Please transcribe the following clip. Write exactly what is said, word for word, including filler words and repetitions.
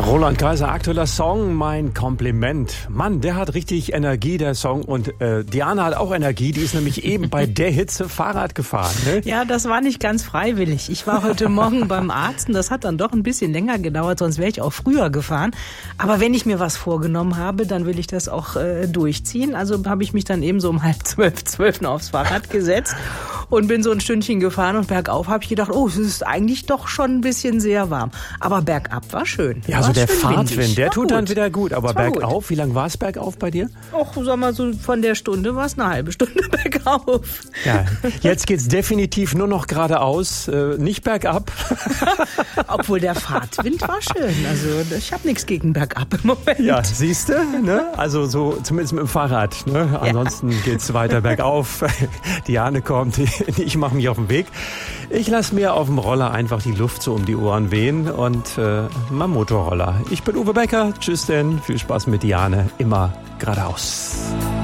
Roland Kaiser, aktueller Song, mein Kompliment. Mann, der hat richtig Energie, der Song. Und äh, Diana hat auch Energie, die ist nämlich eben bei der Hitze Fahrrad gefahren. Ne? Ja, das war nicht ganz freiwillig. Ich war heute Morgen beim Arzt und das hat dann doch ein bisschen länger gedauert, sonst wäre ich auch früher gefahren. Aber wenn ich mir was vorgenommen habe, dann will ich das auch äh, durchziehen. Also habe ich mich dann eben so um halb zwölf, zwölf aufs Fahrrad gesetzt und bin so ein Stündchen gefahren und bergauf habe ich gedacht, oh, es ist eigentlich doch schon ein bisschen sehr warm. Aber bergab war schön. Ja, also der Fahrtwind, windig. der War tut gut. dann wieder gut. Aber Das war bergauf, gut. wie lang war es bergauf bei dir? Och, sag mal, so von der Stunde war es eine halbe Stunde bergauf. Ja, jetzt geht's definitiv nur noch geradeaus, äh, nicht bergab. Obwohl der Fahrtwind war schön. Also ich habe nichts gegen bergab im Moment. Ja, siehst du, ne? Also so zumindest mit dem Fahrrad. Ne? Ansonsten ja. geht's weiter bergauf. Diane kommt, ich mache mich auf den Weg. Ich lasse mir auf dem Roller einfach die Luft so um die Ohren wehen und äh, mein Motorroller. Ich bin Uwe Becker. Tschüss denn. Viel Spaß mit Diane. Immer geradeaus.